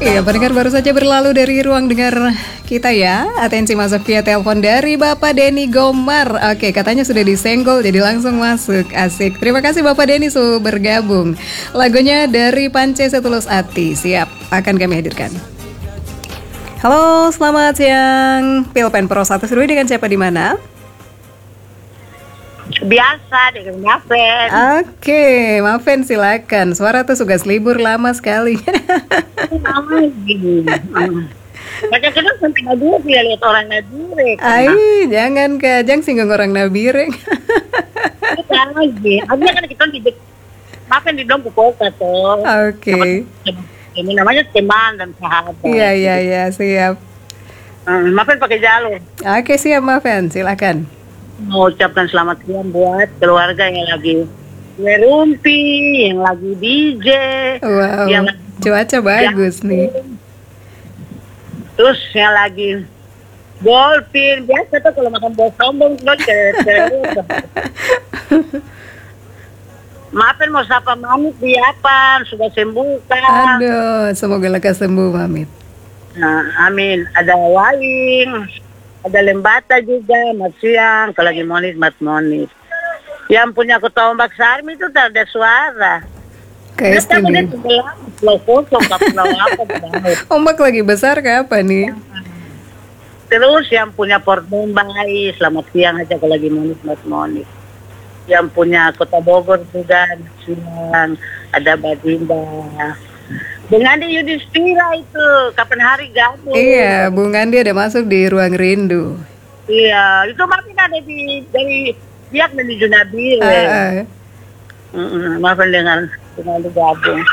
Iya, pendengar baru saja berlalu dari ruang dengar kita ya. Atensi masuk via telepon dari Bapak Denny Gomar. Oke, katanya sudah disenggol jadi langsung masuk. Asik. Terima kasih Bapak Denny sudah bergabung. Lagunya dari Pance Setulus Ati. Siap, akan kami hadirkan. Halo, selamat siang. Pilpen Pro 1 seru dengan siapa di mana? Biasa dengan Maven. Oke, Maven silakan. Suara tuh tugas libur lama sekali. Macam kita sampai Nabire dia lihat orang Nabire. Ai, jangan Kak, jangan singgung orang Nabire. Kita lagi. Artinya kan kita di Maven di Dom Kota tuh. Oke. Ini namanya teman dan sahabat. Iya, siap. Maven pakai jalur. Oke, siap Maven, silakan. Mau ucapkan selamat siang buat keluarga yang lagi ngerumpi, yang lagi DJ, Wow, yang cuaca bagus nih. Terus yang lagi golpin. Biasa tuh kalau makan bol sombong tuh Maafin mau sapa Mamit di apa? Sudah sembuh kan? Aduh, semoga lekas sembuh Mamit. Nah, amin. Ada Waing, ada Lembata juga, mat siang. Kalau lagi mat monis. Yang punya ketua Ombak Sarmi itu tak ada suara. Kayak ini. Ombak lagi besar kapan nih? Terus yang punya Port Mumbai, selamat siang aja kalau lagi mat monis. Yang punya Kota Bogor juga siang, ada Badinda. Dengan di Yudhistira itu, kapan hari gabung? Iya, Bung Andi ada masuk di ruang rindu. Iya, itu makin ada dari pihak dari Junabire. Maafin dengan gabung.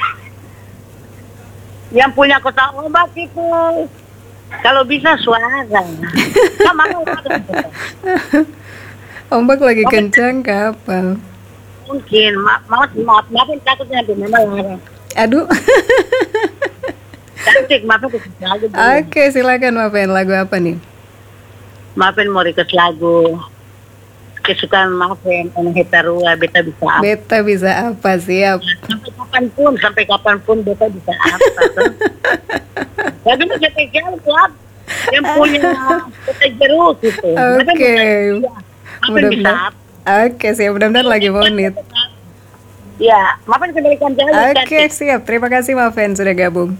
Yang punya Kota Ombak itu, kalau bisa suara. Sama Ombak lagi kencang kapal. Mungkin, maafin takutnya tuh, memang larang. Aduh. Cantik, maafin lagu. Oke, silakan Maafin, lagu apa nih? Maafin mau request lagu kesukaan Maafin, Ona Hetarua, Beta bisa apa? Beta bisa apa, siap. Sampai kapanpun Beta bisa apa? Lagi mau kita jawab yang punya Beta jeruk gitu. Oke. Maafin bisa apa? Oke, siap, benar-benar lagi monit. Ya, Maafin kembalikan jalan. Oke, siap. Terima kasih Maafin sudah gabung.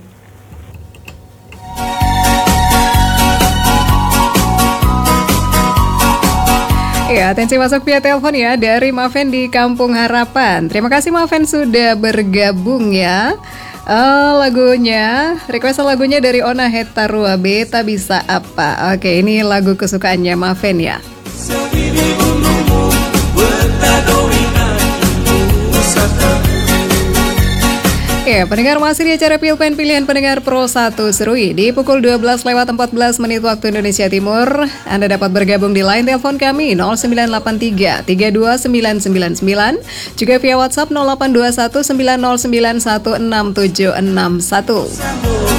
Ya, atensi masuk via telepon ya dari Maven di Kampung Harapan. Terima kasih Maven sudah bergabung ya. Request lagunya dari Ona Hetarua, Beta bisa apa? Oke, ini lagu kesukaannya Maven ya. Ya, pendengar masih di acara Pilpen Pilihan Pendengar Pro 1 Serui di pukul 12:14 waktu Indonesia Timur. Anda dapat bergabung di line telepon kami 0983 32999, juga via WhatsApp 0821 909 1671.